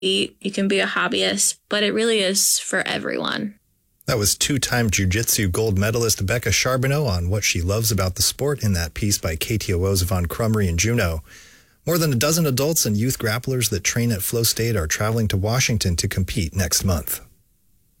You can be a hobbyist, but it really is for everyone. That was two-time jiu-jitsu gold medalist Becca Charbonneau on what she loves about the sport in that piece by KTOO's Yvonne Crumry and Juneau. More than a dozen adults and youth grapplers that train at Flow State are traveling to Washington to compete next month.